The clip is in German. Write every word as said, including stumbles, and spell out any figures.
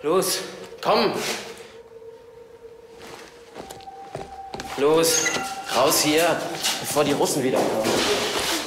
Los, komm! Los, raus hier, bevor die Russen wiederkommen.